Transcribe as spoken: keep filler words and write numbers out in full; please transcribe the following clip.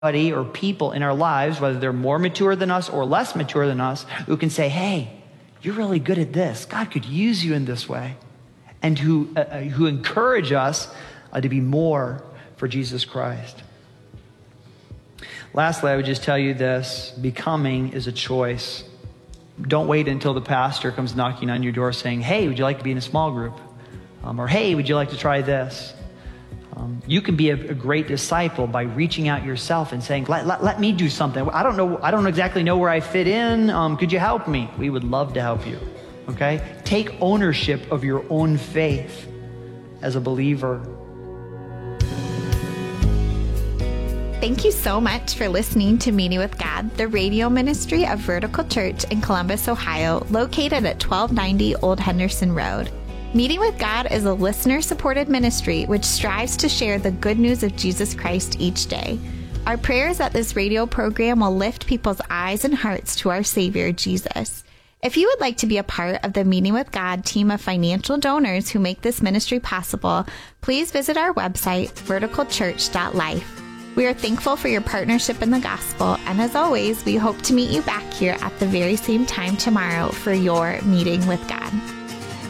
or people in our lives, whether they're more mature than us or less mature than us, who can say, hey, you're really good at this. God could use you in this way. And who, uh, who encourage us uh, to be more for Jesus Christ. Lastly, I would just tell you this. Becoming is a choice. Don't wait until the pastor comes knocking on your door saying, hey, would you like to be in a small group? Um, or hey, would you like to try this? Um, you can be a, a great disciple by reaching out yourself and saying, let, let, let me do something. I don't know. I don't exactly know where I fit in. Um, could you help me? We would love to help you. Okay? Take ownership of your own faith as a believer. Thank you so much for listening to Meeting with God, the radio ministry of Vertical Church in Columbus, Ohio, located at twelve ninety Old Henderson Road. Meeting with God is a listener-supported ministry which strives to share the good news of Jesus Christ each day. Our prayer is that this radio program will lift people's eyes and hearts to our Savior, Jesus. If you would like to be a part of the Meeting with God team of financial donors who make this ministry possible, please visit our website, vertical church dot life. We are thankful for your partnership in the gospel, and as always, we hope to meet you back here at the very same time tomorrow for your Meeting with God.